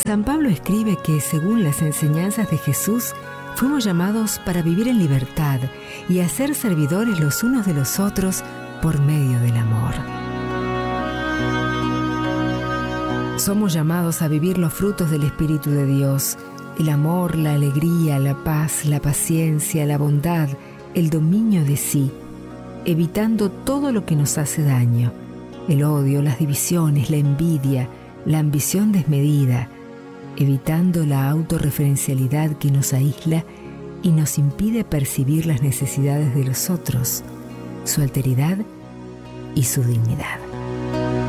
San Pablo escribe que, según las enseñanzas de Jesús, fuimos llamados para vivir en libertad y a ser servidores los unos de los otros por medio del amor. Somos llamados a vivir los frutos del Espíritu de Dios: el amor, la alegría, la paz, la paciencia, la bondad, el dominio de sí, evitando todo lo que nos hace daño: el odio, las divisiones, la envidia, la ambición desmedida, evitando la autorreferencialidad que nos aísla y nos impide percibir las necesidades de los otros, su alteridad y su dignidad.